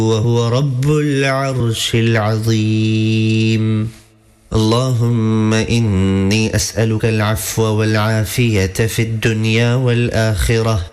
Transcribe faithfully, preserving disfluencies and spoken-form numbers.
وهو رب العرش العظيم. اللهم إني أسألك العفو والعافية في الدنيا والآخرة